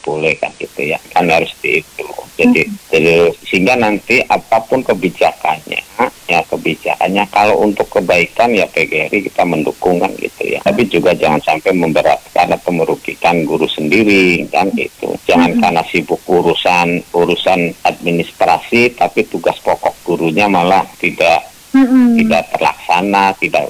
boleh kan gitu ya, kan harus itu. Jadi sehingga nanti apapun kebijakannya kalau untuk kebaikan ya PGRI kita mendukung kan gitu ya. Tapi juga jangan sampai memberatkan atau merugikan guru sendiri kan gitu. Jangan karena sibuk urusan administrasi tapi tugas pokok gurunya malah tidak terlaksana, tidak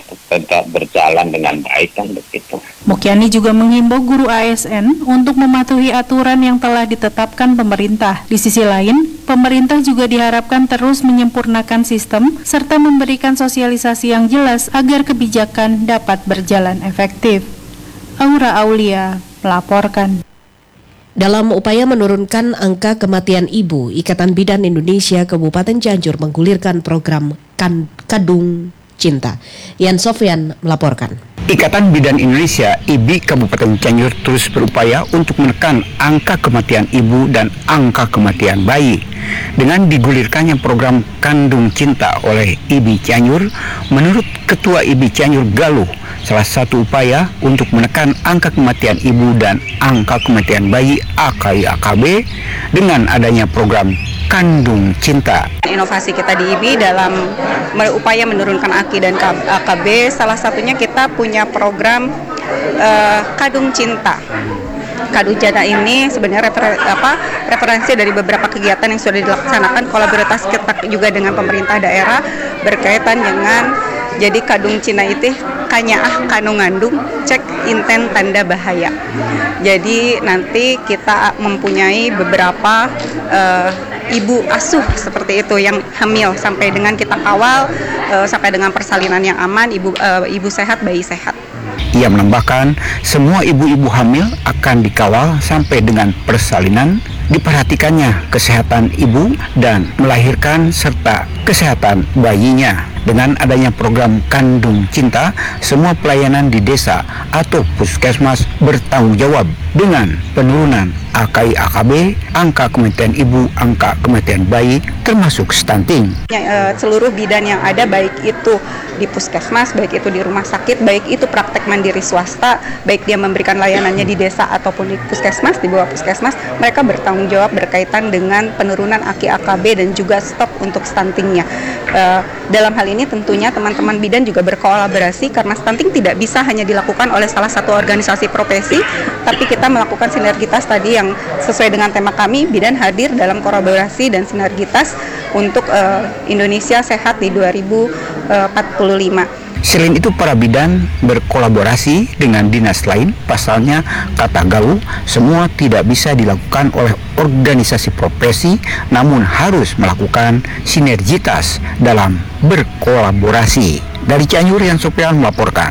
berjalan dengan baik kan begitu. Mukyani juga menghimbau guru ASN untuk mematuhi aturan yang telah ditetapkan pemerintah. Di sisi lain, pemerintah juga diharapkan terus menyempurnakan sistem serta memberikan sosialisasi yang jelas agar kebijakan dapat berjalan efektif. Aura Aulia melaporkan. Dalam upaya menurunkan angka kematian ibu, Ikatan Bidan Indonesia Kabupaten Cianjur menggulirkan program Kadung Cinta. Yan Sofyan melaporkan. Ikatan Bidan Indonesia (IBI) Kabupaten Cianjur terus berupaya untuk menekan angka kematian ibu dan angka kematian bayi. Dengan digulirkannya program Kandung Cinta oleh IBI Cianjur, menurut Ketua IBI Cianjur Galuh, salah satu upaya untuk menekan angka kematian ibu dan angka kematian bayi AKI-AKB dengan adanya program Kandung Cinta. Inovasi kita di IBI dalam upaya menurunkan AKI dan AKB, salah satunya kita punya program Kadung Cinta. Kadung Cinta ini sebenarnya referensi dari beberapa kegiatan yang sudah dilaksanakan, kolaborasi kita juga dengan pemerintah daerah berkaitan dengan jadi Kadung Cinta itu kanyaah kanu ngandung cek inten tanda bahaya. Jadi nanti kita mempunyai beberapa ibu asuh seperti itu yang hamil sampai dengan kita kawal sampai dengan persalinan yang aman, ibu sehat, bayi sehat. Ia menambahkan, semua ibu-ibu hamil akan dikawal sampai dengan persalinan, diperhatikannya kesehatan ibu dan melahirkan serta kesehatan bayinya. Dengan adanya program Kandung Cinta, semua pelayanan di desa atau puskesmas bertanggung jawab dengan penurunan AKI-AKB, angka kematian ibu, angka kematian bayi, termasuk stunting. Seluruh bidan yang ada, baik itu di puskesmas, baik itu di rumah sakit, baik itu praktek mandiri swasta, baik dia memberikan layanannya di desa ataupun di puskesmas, di bawah puskesmas, mereka bertanggung jawab berkaitan dengan penurunan AKI-AKB dan juga stop untuk stuntingnya. Dalam hal ini tentunya teman-teman bidan juga berkolaborasi karena stunting tidak bisa hanya dilakukan oleh salah satu organisasi profesi, tapi kita melakukan sinergitas tadi yang sesuai dengan tema kami, bidan hadir dalam kolaborasi dan sinergitas untuk Indonesia Sehat di 2045. Selain itu, para bidan berkolaborasi dengan dinas lain, pasalnya kata Galuh, semua tidak bisa dilakukan oleh organisasi profesi, namun harus melakukan sinergitas dalam berkolaborasi. Dari Cianjur, Yan Sofyan melaporkan.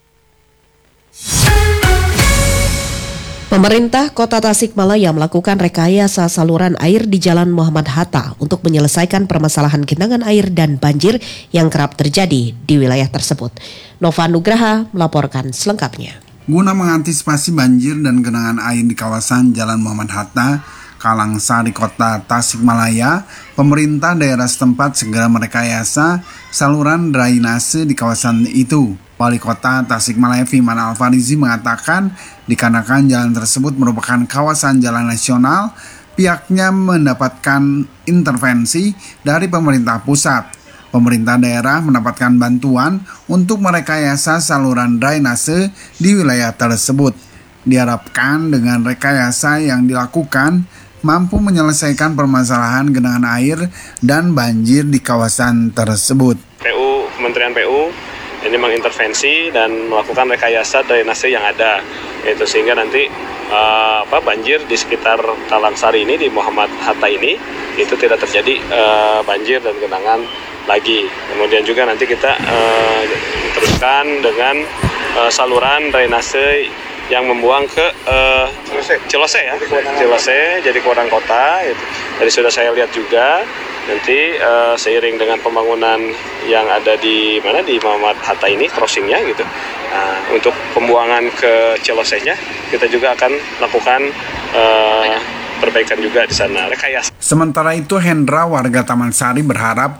Pemerintah Kota Tasikmalaya melakukan rekayasa saluran air di Jalan Muhammad Hatta untuk menyelesaikan permasalahan genangan air dan banjir yang kerap terjadi di wilayah tersebut. Nova Nugraha melaporkan selengkapnya. Guna mengantisipasi banjir dan genangan air di kawasan Jalan Muhammad Hatta, Kalangsari, Kota Tasikmalaya, pemerintah daerah setempat segera merekayasa saluran drainase di kawasan itu. Wali Kota Tasikmalaya Fiman Alfarizi mengatakan dikarenakan jalan tersebut merupakan kawasan jalan nasional, pihaknya mendapatkan intervensi dari pemerintah pusat. Pemerintah daerah mendapatkan bantuan untuk merekayasa saluran drainase di wilayah tersebut. Diharapkan dengan rekayasa yang dilakukan mampu menyelesaikan permasalahan genangan air dan banjir di kawasan tersebut. Kementerian PU ini mengintervensi dan melakukan rekayasa drainase yang ada, yaitu sehingga nanti banjir di sekitar Kalangsari ini, di Muhammad Hatta ini, itu tidak terjadi banjir dan genangan lagi. Kemudian juga nanti kita teruskan dengan saluran drainase yang membuang ke Cilose ya, Cilose jadi kewenangan kota. Gitu. Tadi sudah saya lihat juga. Nanti seiring dengan pembangunan yang ada di Muhammad Hatta ini, crossingnya gitu. Untuk pembuangan ke Cilosenya kita juga akan lakukan perbaikan juga di sana, rekayasa. Sementara itu, Hendra, warga Taman Sari, berharap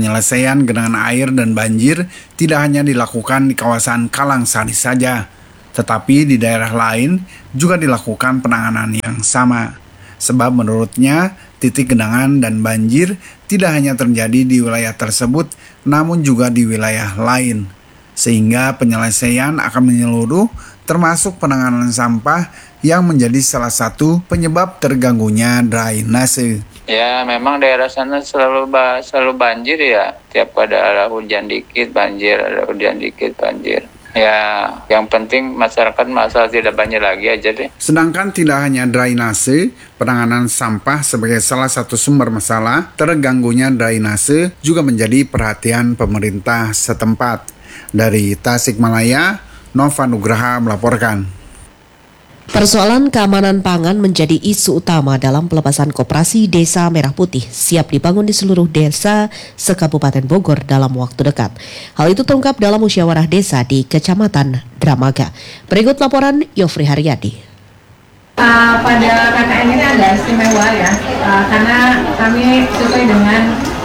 penyelesaian genangan air dan banjir tidak hanya dilakukan di kawasan Kalangsari saja. Tetapi di daerah lain juga dilakukan penanganan yang sama. Sebab menurutnya titik genangan dan banjir tidak hanya terjadi di wilayah tersebut, namun juga di wilayah lain. Sehingga penyelesaian akan menyeluruh termasuk penanganan sampah yang menjadi salah satu penyebab terganggunya drainase. Ya memang daerah sana selalu banjir ya. Tiap ada hujan dikit banjir, ada hujan dikit banjir. Ya, yang penting masyarakat masalah tidak banjir lagi aja deh. Sedangkan tidak hanya drainase, penanganan sampah sebagai salah satu sumber masalah, terganggunya drainase juga menjadi perhatian pemerintah setempat. Dari Tasikmalaya, Nova Nugraha melaporkan. Persoalan keamanan pangan menjadi isu utama dalam pelepasan koperasi Desa Merah Putih siap dibangun di seluruh desa se-Kabupaten Bogor dalam waktu dekat. Hal itu terungkap dalam musyawarah desa di Kecamatan Dramaga. Berikut laporan Yofri Haryadi. Pada KKN ini agak istimewa ya, karena kami sesuai dengan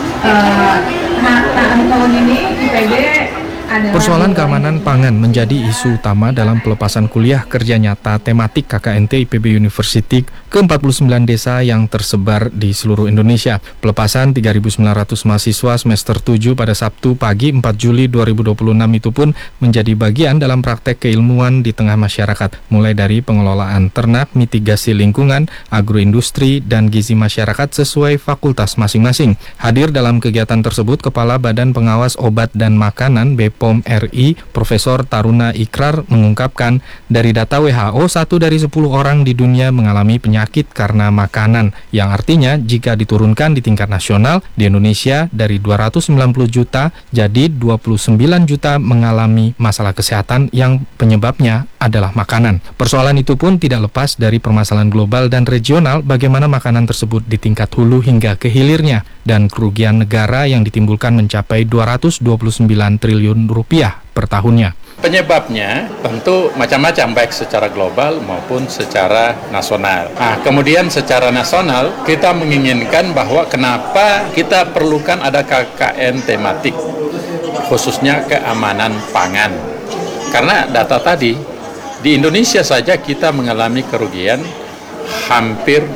tahun ini IPB. Persoalan keamanan pangan menjadi isu utama dalam pelepasan kuliah kerja nyata tematik KKNT IPB University ke-49 desa yang tersebar di seluruh Indonesia. Pelepasan 3.900 mahasiswa semester 7 pada Sabtu pagi 4 Juli 2026 itu pun menjadi bagian dalam praktek keilmuan di tengah masyarakat, mulai dari pengelolaan ternak, mitigasi lingkungan, agroindustri, dan gizi masyarakat sesuai fakultas masing-masing. Hadir dalam kegiatan tersebut Kepala Badan Pengawas Obat dan Makanan BPOM RI, Profesor Taruna Ikrar mengungkapkan, dari data WHO, 1 dari 10 orang di dunia mengalami penyakit karena makanan, yang artinya jika diturunkan di tingkat nasional, di Indonesia dari 290 juta jadi 29 juta mengalami masalah kesehatan yang penyebabnya adalah makanan. Persoalan itu pun tidak lepas dari permasalahan global dan regional, bagaimana makanan tersebut di tingkat hulu hingga ke hilirnya, dan kerugian negara yang ditimbulkan mencapai 229 triliun rupiah per tahunnya. Penyebabnya tentu macam-macam, baik secara global maupun secara nasional. Nah, kemudian secara nasional kita menginginkan bahwa kenapa kita perlukan ada KKN tematik, khususnya keamanan pangan. Karena data tadi, di Indonesia saja kita mengalami kerugian hampir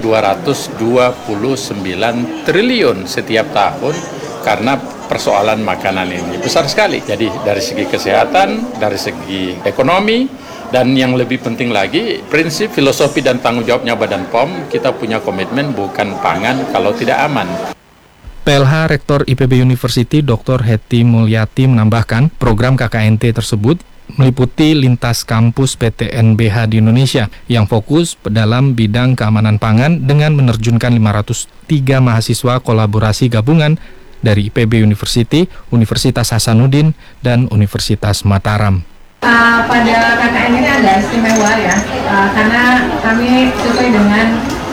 229 triliun setiap tahun karena persoalan makanan ini. Besar sekali. Jadi dari segi kesehatan, dari segi ekonomi, dan yang lebih penting lagi, prinsip, filosofi, dan tanggung jawabnya Badan POM, kita punya komitmen bukan pangan kalau tidak aman. PLH Rektor IPB University Dr. Heti Mulyati menambahkan, program KKNT tersebut meliputi lintas kampus PTNBH di Indonesia yang fokus dalam bidang keamanan pangan dengan menerjunkan 503 mahasiswa kolaborasi gabungan dari IPB University, Universitas Hasanuddin, dan Universitas Mataram. Pada KKN ini agak istimewa ya, karena kami sesuai dengan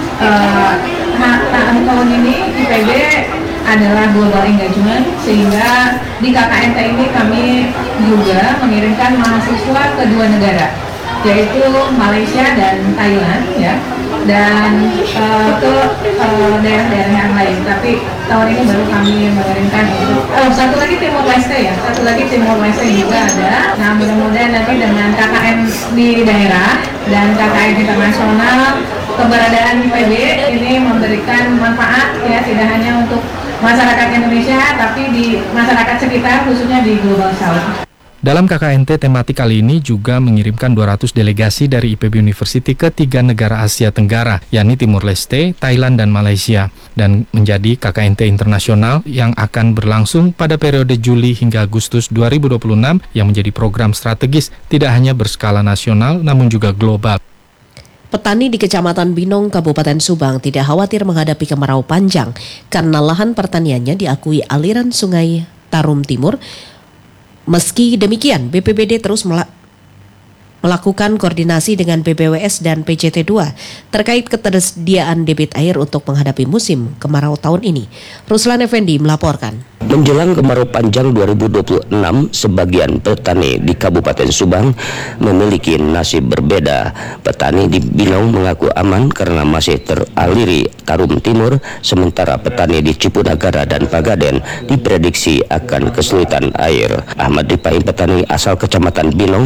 tahun ini IPB adalah global engagement, sehingga di KKNT ini kami juga mengirimkan mahasiswa ke 2 negara, yaitu Malaysia dan Thailand ya, dan ke daerah-daerah yang lain. Tapi tahun ini baru kami mengirimkan itu. Satu lagi Timor Leste ya, satu lagi Timor Leste juga ada. Nah, mudah-mudahan nanti dengan KKN di daerah dan KKN internasional, keberadaan IPB ini memberikan manfaat ya, tidak hanya untuk masyarakat Indonesia, tapi di masyarakat sekitar, khususnya di Global South. Dalam KKNT tematik kali ini juga mengirimkan 200 delegasi dari IPB University ke 3 negara Asia Tenggara, yakni Timor Leste, Thailand, dan Malaysia, dan menjadi KKNT internasional yang akan berlangsung pada periode Juli hingga Agustus 2026 yang menjadi program strategis tidak hanya berskala nasional namun juga global. Petani di Kecamatan Binong, Kabupaten Subang tidak khawatir menghadapi kemarau panjang karena lahan pertaniannya diakui aliran Sungai Tarum Timur. Meski demikian, BPBD terus melakukan koordinasi dengan BBWS dan PJT2 terkait ketersediaan debit air untuk menghadapi musim kemarau tahun ini. Ruslan Effendi melaporkan. Menjelang kemarau panjang 2026, sebagian petani di Kabupaten Subang memiliki nasib berbeda. Petani di Binong mengaku aman karena masih teraliri Tarum Timur, sementara petani di Cipunagara dan Pagaden diprediksi akan kesulitan air. Ahmad Dipaim, petani asal Kecamatan Binong,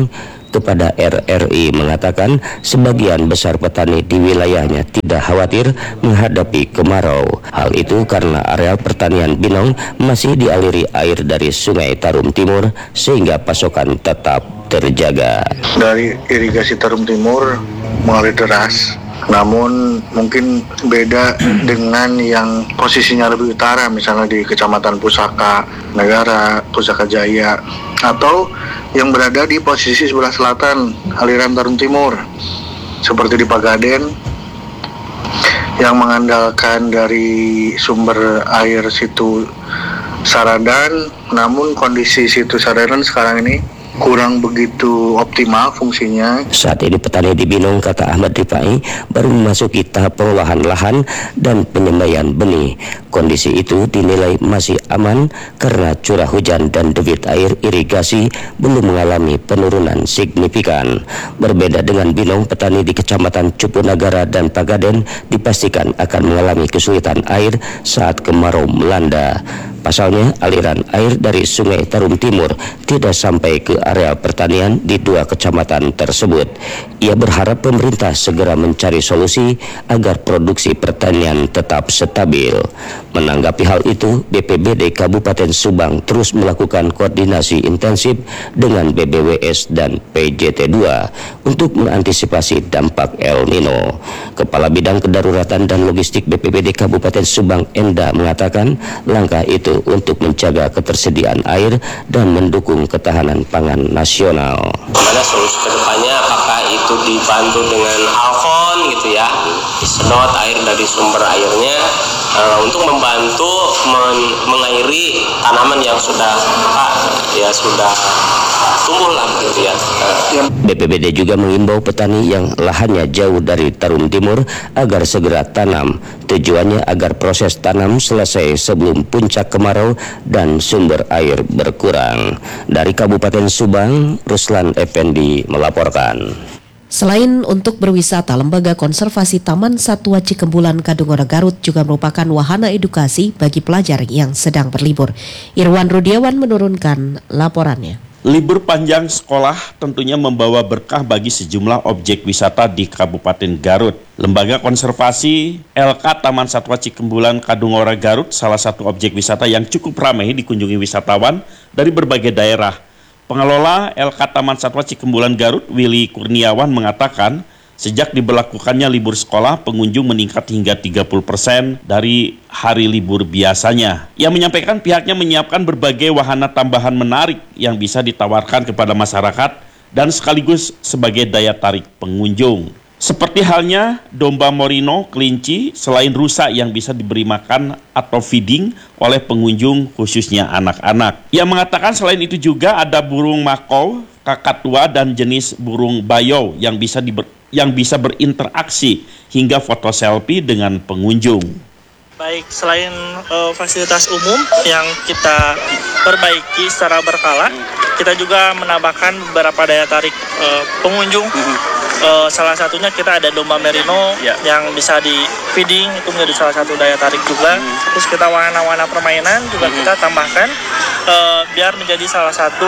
kepada RRI mengatakan sebagian besar petani di wilayahnya tidak khawatir menghadapi kemarau. Hal itu karena areal pertanian Binong masih dialiri air dari Sungai Tarum Timur sehingga pasokan tetap terjaga. Dari irigasi Tarum Timur mengalir deras, namun mungkin beda dengan yang posisinya lebih utara, misalnya di Kecamatan Pusaka Negara, Pusaka Jaya, atau yang berada di posisi sebelah selatan aliran Tarum Timur seperti di Pagaden yang mengandalkan dari sumber air situ Saradan, namun kondisi situ Saradan sekarang ini kurang begitu optimal fungsinya. Saat ini petani di Binong, kata Ahmad Rifai, baru memasuki tahap pengolahan lahan dan penyembaian benih. Kondisi itu dinilai masih aman karena curah hujan dan debit air irigasi belum mengalami penurunan signifikan. Berbeda dengan Binong, petani di Kecamatan Cupunagara dan Pagaden dipastikan akan mengalami kesulitan air saat kemarau melanda. Pasalnya, aliran air dari Sungai Tarum Timur tidak sampai ke areal pertanian di 2 kecamatan tersebut. Ia berharap pemerintah segera mencari solusi agar produksi pertanian tetap stabil. Menanggapi hal itu, BPBD Kabupaten Subang terus melakukan koordinasi intensif dengan BBWS dan PJT2 untuk mengantisipasi dampak El Nino. Kepala Bidang Kedaruratan dan Logistik BPBD Kabupaten Subang, Enda, mengatakan langkah itu untuk menjaga ketersediaan air dan mendukung ketahanan pangan nasional. Mana solusi kedepannya, apakah itu dibantu dengan alfon gitu ya, disedot air dari sumber airnya untuk membantu mengairi tanaman yang sudah tumbuh lah gitu ya. BPBD juga mengimbau petani yang lahannya jauh dari Tarum Timur agar segera tanam. Tujuannya agar proses tanam selesai sebelum puncak kemarau dan sumber air berkurang. Dari Kabupaten Subang, Ruslan Effendi melaporkan. Selain untuk berwisata, Lembaga Konservasi Taman Satwa Cikembulan Kadungora Garut juga merupakan wahana edukasi bagi pelajar yang sedang berlibur. Irwan Rudiawan menurunkan laporannya. Libur panjang sekolah tentunya membawa berkah bagi sejumlah objek wisata di Kabupaten Garut. Lembaga Konservasi LK Taman Satwa Cikembulan Kadungora Garut salah satu objek wisata yang cukup ramai dikunjungi wisatawan dari berbagai daerah. Pengelola LK Taman Satwa Cikembulan Garut, Willy Kurniawan, mengatakan sejak diberlakukannya libur sekolah, pengunjung meningkat hingga 30% dari hari libur biasanya. Ia menyampaikan pihaknya menyiapkan berbagai wahana tambahan menarik yang bisa ditawarkan kepada masyarakat dan sekaligus sebagai daya tarik pengunjung. Seperti halnya domba merino, kelinci, selain rusa yang bisa diberi makan atau feeding oleh pengunjung khususnya anak-anak. Ia mengatakan selain itu juga ada burung makau, kakatua, dan jenis burung bayau yang bisa berinteraksi hingga foto selfie dengan pengunjung. Baik, selain fasilitas umum yang kita perbaiki secara berkala, kita juga menambahkan beberapa daya tarik pengunjung. Salah satunya kita ada domba merino yang bisa di feeding, itu menjadi salah satu daya tarik juga. Terus kita wahana-wahana permainan juga kita tambahkan biar menjadi salah satu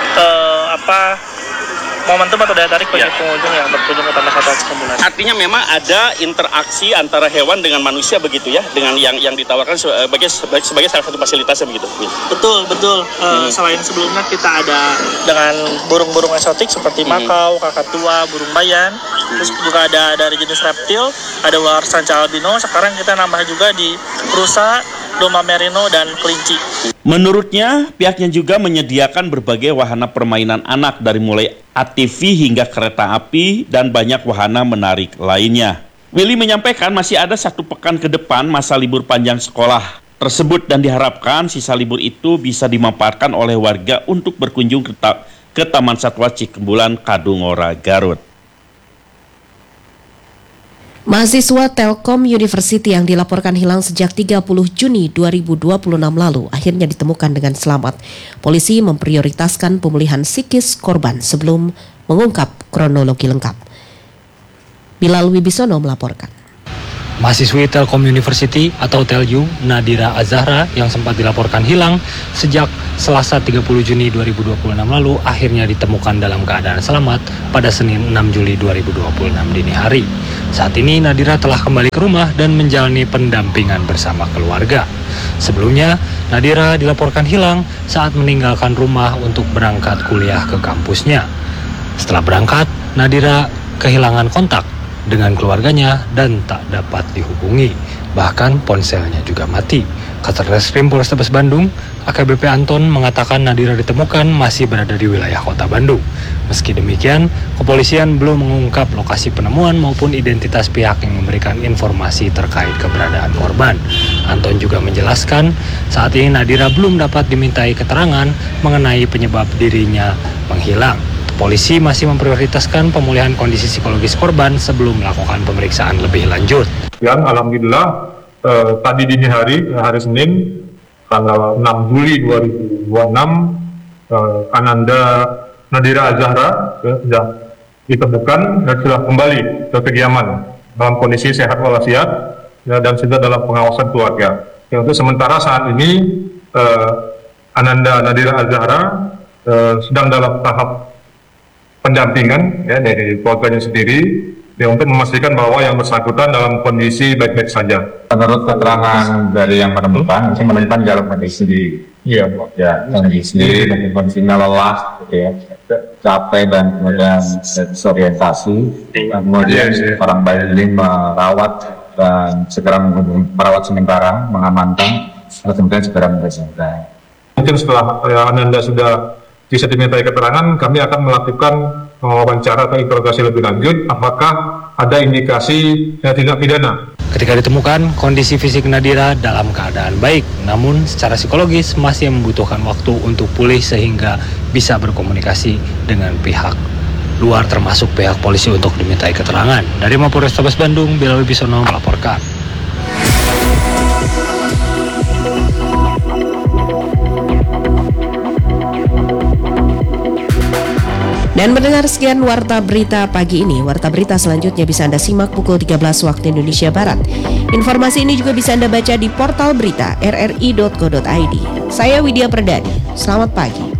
momentum atau daya tarik bagi pengunjung yang berkunjung ke Taman Satwa Cikembulan. Artinya memang ada interaksi antara hewan dengan manusia begitu ya, dengan yang ditawarkan sebagai salah satu fasilitasnya begitu. Betul. Selain sebelumnya kita ada dengan burung-burung eksotik seperti makau, kakatua, burung bayan. Terus juga ada dari jenis reptil, ada ular sanca albino. Sekarang kita nambah juga di rusa, domba merino, dan kelinci. Menurutnya, pihaknya juga menyediakan berbagai wahana permainan anak dari mulai ATV hingga kereta api dan banyak wahana menarik lainnya. Willy menyampaikan masih ada 1 pekan ke depan masa libur panjang sekolah tersebut dan diharapkan sisa libur itu bisa dimanfaatkan oleh warga untuk berkunjung ke Taman Satwa Cikembulan Kadungora Garut. Mahasiswa Telkom University yang dilaporkan hilang sejak 30 Juni 2026 lalu akhirnya ditemukan dengan selamat. Polisi memprioritaskan pemulihan psikis korban sebelum mengungkap kronologi lengkap. Bilal Wibisono melaporkan. Mahasiswi Telkom University atau TELU, Nadira Azahra yang sempat dilaporkan hilang sejak Selasa 30 Juni 2026 lalu akhirnya ditemukan dalam keadaan selamat pada Senin 6 Juli 2026 dini hari. Saat ini Nadira telah kembali ke rumah dan menjalani pendampingan bersama keluarga. Sebelumnya, Nadira dilaporkan hilang saat meninggalkan rumah untuk berangkat kuliah ke kampusnya. Setelah berangkat, Nadira kehilangan kontak dengan keluarganya dan tak dapat dihubungi. Bahkan ponselnya juga mati. Katreskrim Polrestabes Bandung, AKBP Anton mengatakan Nadira ditemukan masih berada di wilayah Kota Bandung. Meski demikian, kepolisian belum mengungkap lokasi penemuan maupun identitas pihak yang memberikan informasi terkait keberadaan korban. Anton juga menjelaskan, saat ini Nadira belum dapat dimintai keterangan mengenai penyebab dirinya menghilang. Polisi masih memprioritaskan pemulihan kondisi psikologis korban sebelum melakukan pemeriksaan lebih lanjut. Yang alhamdulillah tadi dini hari Senin tanggal 6 Juli 2026 Ananda Nadira Azahra sudah ditemukan dan sudah kembali ke kediaman dalam kondisi sehat walafiat dan sudah dalam pengawasan keluarga. Untuk sementara saat ini Ananda Nadira Azahra sedang dalam tahap pendampingan dari keluarganya sendiri untuk memastikan bahwa yang bersangkutan dalam kondisi baik-baik saja. Menurut keterangan dari yang menemukan dalam kondisi kondisi kondisinya lelah, capek dan kemudian disorientasi. Kemudian orang Bali merawat dan segera merawat sementara, mengamankan, kemudian segera membersihkan. Mungkin setelah Ananda sudah bisa dimintai keterangan, kami akan melakukan wawancara atau interogasi lebih lanjut apakah ada indikasi tindak pidana. Ketika ditemukan, kondisi fisik Nadira dalam keadaan baik, namun secara psikologis masih membutuhkan waktu untuk pulih sehingga bisa berkomunikasi dengan pihak luar termasuk pihak polisi untuk dimintai keterangan. Dari Mapolrestabes Bandung, Bilal Wibisono melaporkan. Dan mendengar sekian Warta Berita pagi ini. Warta Berita selanjutnya bisa Anda simak pukul 13 waktu Indonesia Barat. Informasi ini juga bisa Anda baca di portal berita rri.co.id. Saya Widya Perdani. Selamat pagi.